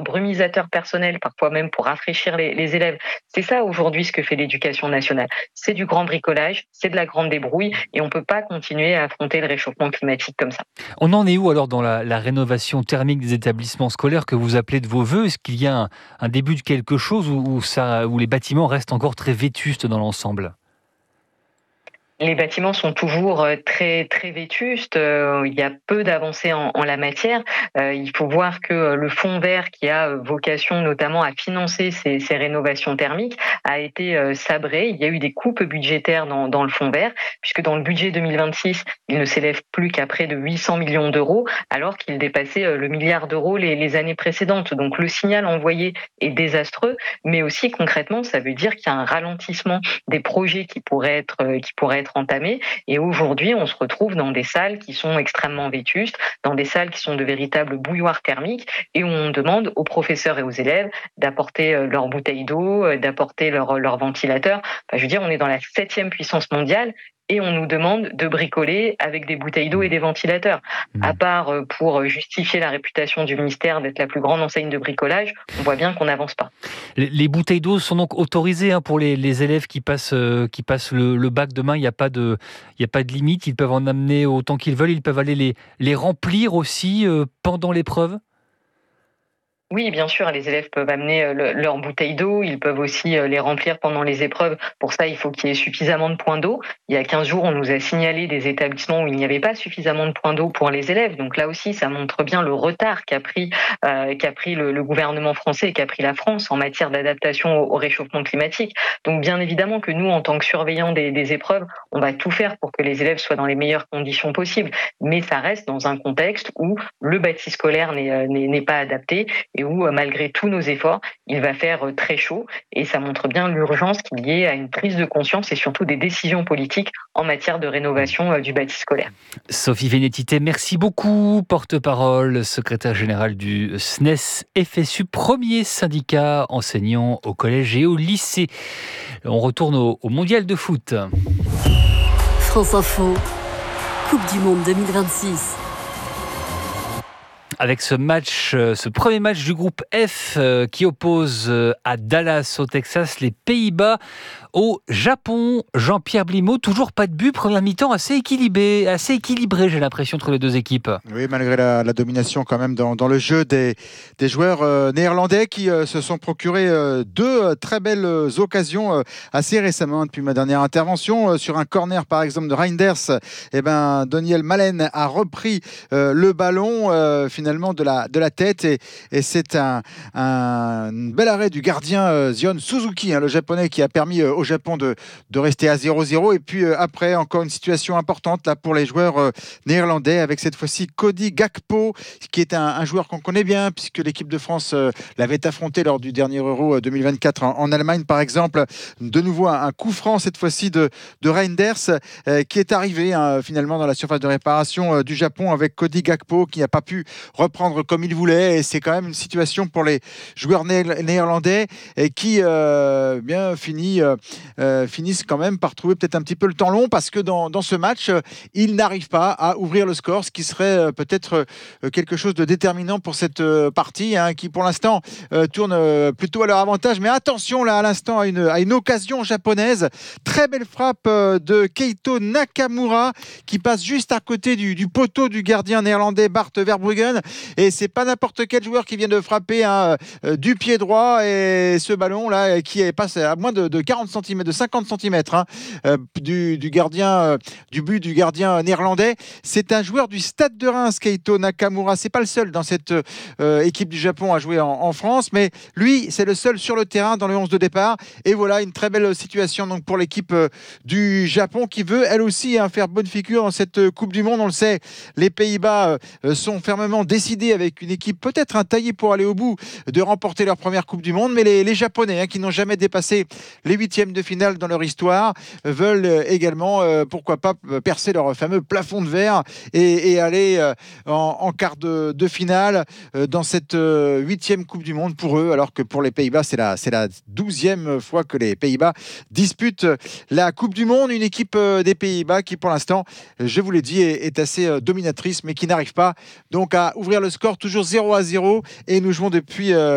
brumisateur personnel, parfois même pour rafraîchir les élèves. C'est ça aujourd'hui ce que fait l'éducation nationale. C'est du grand bricolage, c'est de la grande débrouille et on ne peut pas continuer à affronter le réchauffement climatique comme ça. On en est où alors dans la rénovation thermique des établissements scolaires que vous appelez de vos voeux? Est-ce qu'il y a un début de quelque chose où les bâtiments restent encore très vétustes dans l'ensemble? Les bâtiments sont toujours très très vétustes. Il y a peu d'avancées en la matière. Il faut voir que le fonds vert, qui a vocation notamment à financer ces rénovations thermiques, a été sabré. Il y a eu des coupes budgétaires dans le fonds vert, puisque dans le budget 2026, il ne s'élève plus qu'à près de 800 millions d'euros, alors qu'il dépassait le milliard d'euros les années précédentes. Donc le signal envoyé est désastreux, mais aussi concrètement, ça veut dire qu'il y a un ralentissement des projets qui pourraient être entamés. Et aujourd'hui, on se retrouve dans des salles qui sont extrêmement vétustes, dans des salles qui sont de véritables bouilloires thermiques, et où on demande aux professeurs et aux élèves d'apporter leurs bouteilles d'eau, d'apporter leur ventilateur. Enfin, je veux dire, on est dans la 7e puissance mondiale. Et on nous demande de bricoler avec des bouteilles d'eau et des ventilateurs. À Mmh. part pour justifier la réputation du ministère d'être la plus grande enseigne de bricolage, on voit bien qu'on n'avance pas. Les bouteilles d'eau sont donc autorisées, hein, pour les élèves qui passent le bac demain. Il y a pas de limite. Ils peuvent en amener autant qu'ils veulent. Ils peuvent aller les remplir aussi pendant l'épreuve. Oui, bien sûr, les élèves peuvent amener leurs bouteilles d'eau, ils peuvent aussi les remplir pendant les épreuves. Pour ça, il faut qu'il y ait suffisamment de points d'eau. Il y a 15 jours, on nous a signalé des établissements où il n'y avait pas suffisamment de points d'eau pour les élèves. Donc là aussi, ça montre bien le retard qu'a pris le gouvernement français et qu'a pris la France en matière d'adaptation au réchauffement climatique. Donc bien évidemment que nous, en tant que surveillants des épreuves, on va tout faire pour que les élèves soient dans les meilleures conditions possibles. Mais ça reste dans un contexte où le bâti scolaire n'est pas adapté et où, malgré tous nos efforts, il va faire très chaud. Et ça montre bien l'urgence qu'il y ait à une prise de conscience et surtout des décisions politiques en matière de rénovation du bâti scolaire. Sophie Vénétité, merci beaucoup. Porte-parole, secrétaire générale du SNES FSU, premier syndicat enseignant au collège et au lycée. On retourne au mondial de foot. France Info, Coupe du Monde 2026. Avec ce premier match du groupe F qui oppose à Dallas au Texas les Pays-Bas au Japon. Jean-Pierre Blimaud, toujours pas de but, première mi-temps assez équilibré, j'ai l'impression, entre les deux équipes. Oui, malgré la domination quand même dans le jeu des joueurs néerlandais qui se sont procurés deux très belles occasions assez récemment, depuis ma dernière intervention. Sur un corner par exemple de Reinders, Daniel Malen a repris le ballon finalement de la tête et c'est un bel arrêt du gardien Zion Suzuki, le japonais, qui a permis au Japon de rester à 0-0. Et puis après, encore une situation importante là pour les joueurs néerlandais, avec cette fois-ci Cody Gakpo, qui est un joueur qu'on connaît bien puisque l'équipe de France l'avait affronté lors du dernier Euro 2024 en Allemagne par exemple. De nouveau un coup franc cette fois-ci de Reinders qui est arrivé finalement dans la surface de réparation du Japon, avec Cody Gakpo qui n'a pas pu reprendre comme il voulait. Et c'est quand même une situation pour les joueurs néerlandais qui finissent quand même par trouver peut-être un petit peu le temps long, parce que dans ce match, ils n'arrivent pas à ouvrir le score, ce qui serait peut-être quelque chose de déterminant pour cette partie, qui pour l'instant tourne plutôt à leur avantage. Mais attention là à l'instant à une occasion japonaise, très belle frappe de Keito Nakamura qui passe juste à côté du poteau du gardien néerlandais Bart Verbruggen, et c'est pas n'importe quel joueur qui vient de frapper du pied droit, et ce ballon là qui est passé à moins de 40 cm, de 50 cm du gardien du but du gardien néerlandais. C'est un joueur du Stade de Reims, Keito Nakamura. C'est pas le seul dans cette équipe du Japon à jouer en France, mais lui c'est le seul sur le terrain dans le 11 de départ. Et voilà une très belle situation donc pour l'équipe du Japon, qui veut elle aussi faire bonne figure dans cette Coupe du Monde. On le sait, les Pays-Bas sont fermement décidés, avec une équipe peut-être taillée pour aller au bout, de remporter leur première Coupe du Monde. Mais les Japonais, qui n'ont jamais dépassé les huitièmes de finale dans leur histoire, veulent également, pourquoi pas, percer leur fameux plafond de verre et aller en quart de finale dans cette huitième Coupe du Monde pour eux, alors que pour les Pays-Bas, c'est la 12e fois que les Pays-Bas disputent la Coupe du Monde. Une équipe des Pays-Bas qui, pour l'instant, je vous l'ai dit, est assez dominatrice, mais qui n'arrive pas donc à ouvrir le score, toujours 0-0, et nous jouons depuis